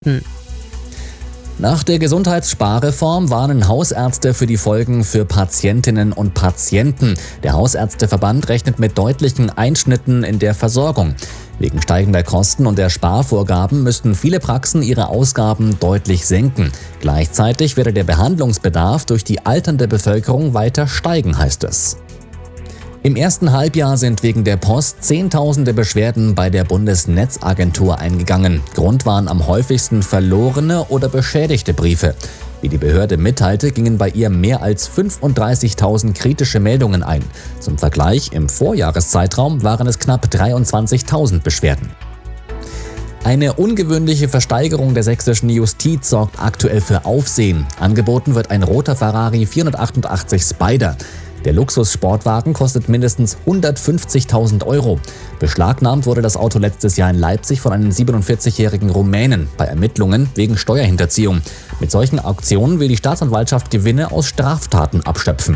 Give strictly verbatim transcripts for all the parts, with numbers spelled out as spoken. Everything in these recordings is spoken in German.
Nach der Gesundheitssparreform warnen Hausärzte für die Folgen für Patientinnen und Patienten. Der Hausärzteverband rechnet mit deutlichen Einschnitten in der Versorgung. Wegen steigender Kosten und der Sparvorgaben müssten viele Praxen ihre Ausgaben deutlich senken. Gleichzeitig werde der Behandlungsbedarf durch die alternde Bevölkerung weiter steigen, heißt es. Im ersten Halbjahr sind wegen der Post Zehntausende Beschwerden bei der Bundesnetzagentur eingegangen. Grund waren am häufigsten verlorene oder beschädigte Briefe. Wie die Behörde mitteilte, gingen bei ihr mehr als fünfunddreißigtausend kritische Meldungen ein. Zum Vergleich, im Vorjahreszeitraum waren es knapp dreiundzwanzigtausend Beschwerden. Eine ungewöhnliche Versteigerung der sächsischen Justiz sorgt aktuell für Aufsehen. Angeboten wird ein roter Ferrari vierhundertachtundachtzig Spider. Der Luxussportwagen kostet mindestens hundertfünfzigtausend Euro. Beschlagnahmt wurde das Auto letztes Jahr in Leipzig von einem siebenundvierzigjährigen Rumänen bei Ermittlungen wegen Steuerhinterziehung. Mit solchen Auktionen will die Staatsanwaltschaft Gewinne aus Straftaten abschöpfen.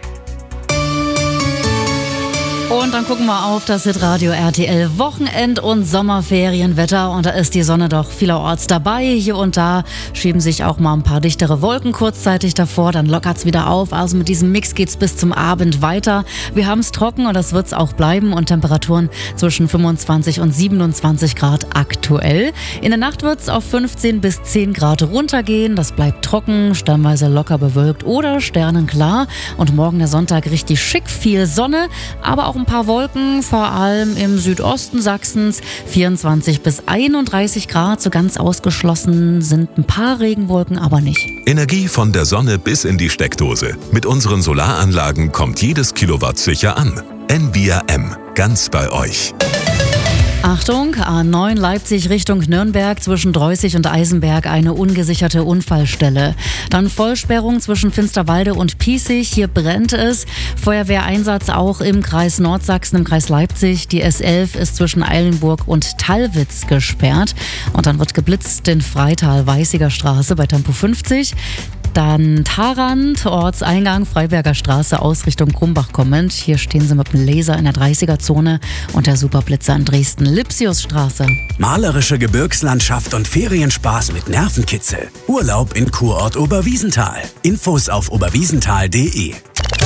Und dann gucken wir auf das Hitradio R T L Wochenend- und Sommerferienwetter. Und da ist die Sonne doch vielerorts dabei. Hier und da schieben sich auch mal ein paar dichtere Wolken kurzzeitig davor. Dann lockert's wieder auf. Also mit diesem Mix geht's bis zum Abend weiter. Wir haben's trocken und das wird's auch bleiben. Und Temperaturen zwischen fünfundzwanzig und siebenundzwanzig Grad aktuell. In der Nacht wird's auf fünfzehn bis zehn Grad runtergehen. Das bleibt trocken, stellenweise locker bewölkt oder sternenklar. Und morgen der Sonntag richtig schick, viel Sonne, aber auch ein paar Wolken, vor allem im Südosten Sachsens. vierundzwanzig bis einunddreißig Grad, so ganz ausgeschlossen sind ein paar Regenwolken, aber nicht. Energie von der Sonne bis in die Steckdose. Mit unseren Solaranlagen kommt jedes Kilowatt sicher an. N V R M, ganz bei euch. Achtung, A neun Leipzig Richtung Nürnberg, zwischen Dreußig und Eisenberg eine ungesicherte Unfallstelle. Dann Vollsperrung zwischen Finsterwalde und Piesig, hier brennt es. Feuerwehreinsatz auch im Kreis Nordsachsen, im Kreis Leipzig. Die S elf ist zwischen Eilenburg und Tallwitz gesperrt. Und dann wird geblitzt in Freital-Weißiger Straße bei Tempo fünfzig. Dann Tharand, Ortseingang Freiberger Straße, Ausrichtung Krumbach kommend. Hier stehen sie mit dem Laser in der dreißiger-Zone und der Superblitzer in Dresden-Lipsiusstraße. Malerische Gebirgslandschaft und Ferienspaß mit Nervenkitzel. Urlaub in Kurort Oberwiesenthal. Infos auf oberwiesenthal punkt de.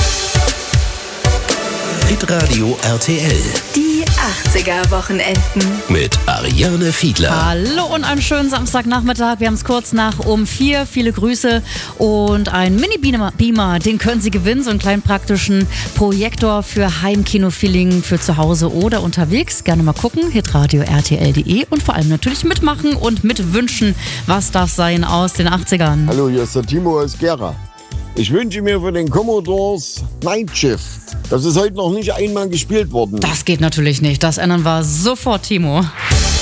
Hitradio R T L. Die achtziger-Wochenenden. Mit Ariane Fiedler. Hallo und einen schönen Samstagnachmittag. Wir haben es kurz nach um vier. Viele Grüße und ein Mini-Beamer, den können Sie gewinnen. So einen kleinen praktischen Projektor für Heimkino-Feeling für zu Hause oder unterwegs. Gerne mal gucken, hitradio R T L punkt de und vor allem natürlich mitmachen und mitwünschen. Was darf sein aus den achtzigern? Hallo, hier ist der Timo aus Gera. Ich wünsche mir für den Commodores Night Shift. Das ist heute noch nicht einmal gespielt worden. Das geht natürlich nicht. Das ändern wir sofort, Timo.